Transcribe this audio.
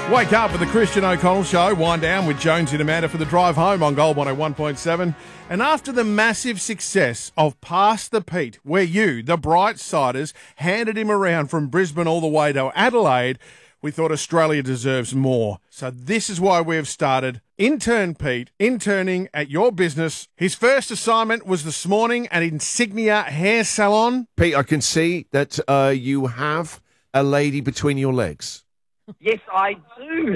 Wake up with the Christian O'Connell Show. Wind down with Jonesy and Amanda for the drive home on Gold 101.7. And after the massive success of Pass the Pete, where you, the Brightsiders, handed him around from Brisbane all the way to Adelaide, we thought Australia deserves more. So this is why we have started Intern Pete, interning at your business. His first assignment was this morning at Insignia Hair Salon. Pete, I can see that you have a lady between your legs. Yes, I do.